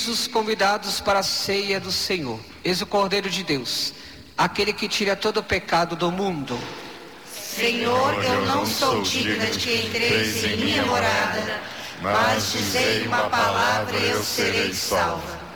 os convidados para a ceia do Senhor. Eis o Cordeiro de Deus, aquele que tira todo o pecado do mundo. Senhor, eu não sou digna de que entreis em minha morada, mas dizei uma palavra e eu serei salva.